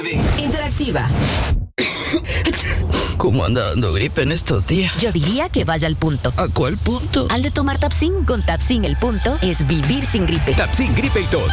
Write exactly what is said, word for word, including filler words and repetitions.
Interactiva. ¿Cómo anda dando gripe en estos días? Yo diría que vaya al punto. ¿A cuál punto? Al de tomar Tapsin. Con Tapsin el punto es vivir sin gripe. Tapsin Gripe y Tos.